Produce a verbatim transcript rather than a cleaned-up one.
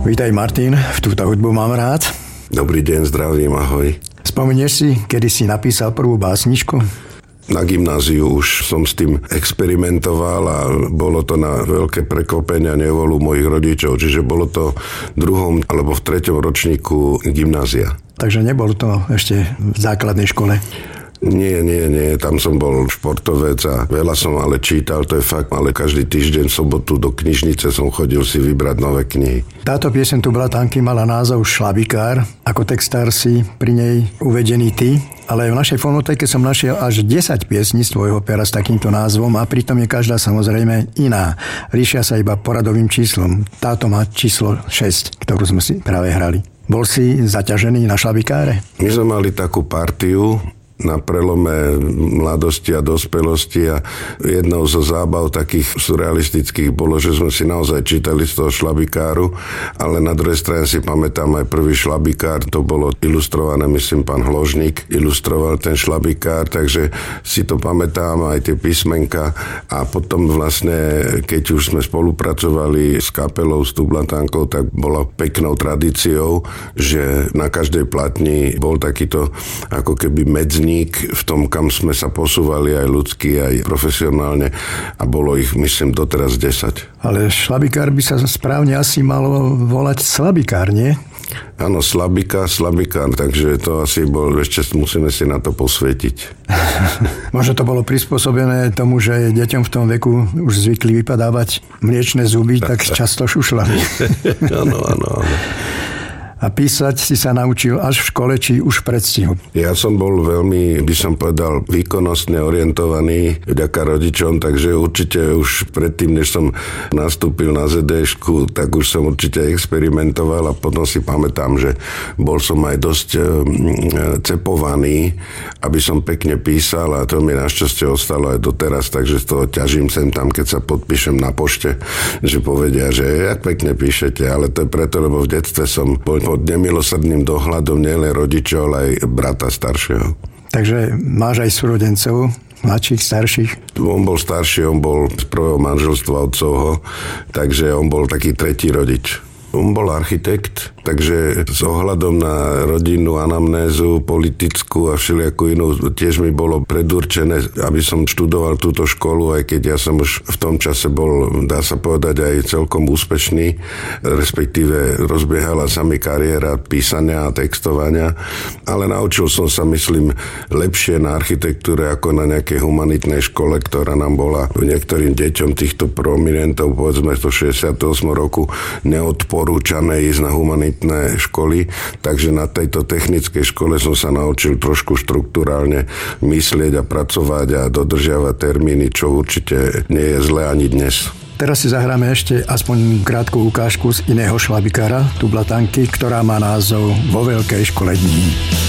Vítaj Martin, v túto hudbu mám rád. Dobrý deň, zdravím, ahoj. Spomenieš si, kedy si napísal prvú básničku? Na gymnáziu už som s tým experimentoval a bolo to na veľké prekvapenie a nevolu mojich rodičov, čiže bolo to v druhom alebo v treťom ročníku gymnázia. Takže nebolo to ešte v základnej škole? Nie, nie, nie, tam som bol športovec a veľa som ale čítal, to je fakt, ale každý týždeň v sobotu do knižnice som chodil si vybrať nové knihy. Táto pieseň Tublatanky mala názov Šlabikár, ako textár si pri nej uvedený ty, ale v našej fonotéke som našiel až desať piesní z tvojho pera s takýmto názvom a pritom je každá samozrejme iná. Líšia sa iba poradovým číslom. Táto má číslo šesť, ktorú sme si práve hrali. Bol si zaťažený na šlabikáre? My sme mali takú partiu na prelome mladosti a dospelosti a jednou zo zábav takých surrealistických bolo, že sme si naozaj čítali z toho šlabikáru, ale na druhej strane si pamätám aj prvý šlabikár, to bolo ilustrované, myslím, pán Hložník ilustroval ten šlabikár, takže si to pamätám aj tie písmenka a potom vlastne, keď už sme spolupracovali s kapelou, s Tublatánkou, tak bola peknou tradíciou, že na každej platni bol takýto ako keby medzi v tom, kam sme sa posúvali aj ľudsky, aj profesionálne a bolo ich, myslím, doteraz desať. Ale šlabikár by sa správne asi malo volať slabikár, nie? Áno, slabika, slabikár, takže to asi bol, ešte musíme si na to posvietiť. Možno to bolo prispôsobené tomu, že deťom v tom veku už zvykli vypadávať mliečne zuby, tak často šušľali. Áno, áno, áno. A písať si sa naučil až v škole, či už v predstihu? Ja som bol veľmi, by som povedal, výkonnostne orientovaný vďaka rodičom, takže určite už predtým, než som nastúpil na zet déšku, tak už som určite experimentoval a potom si pamätám, že bol som aj dosť cepovaný, aby som pekne písal a to mi našťastie ostalo aj doteraz, takže z toho ťažím sem tam, keď sa podpíšem na pošte, že povedia, že jak pekne píšete, ale to je preto, lebo v detstve som bol pod nemilosrdným dohľadom nielen rodičov, ale aj brata staršieho. Takže máš aj súrodencov, mladších, starších? On bol starší, on bol z prvého manželstva otcovho, takže on bol taký tretí rodič. On bol architekt, takže s ohľadom na rodinnú anamnézu, politickú a všelijakú inú, tiež mi bolo predurčené, aby som študoval túto školu, aj keď ja som už v tom čase bol, dá sa povedať, aj celkom úspešný, respektíve rozbiehala sa mi kariéra písania a textovania, ale naučil som sa, myslím, lepšie na architektúre ako na nejakej humanitnej škole, ktorá nám bola niektorým deťom týchto prominentov, povedzme do šesťdesiateho ôsmeho roku, neodporúčané ísť na humanitné školy, takže na tejto technickej škole som sa naučil trošku štruktúrálne myslieť a pracovať a dodržiavať termíny, čo určite nie je zlé ani dnes. Teraz si zahráme ešte aspoň krátku ukážku z iného šlabikára, Tublatanky, ktorá má názov Vo veľkej škole dní.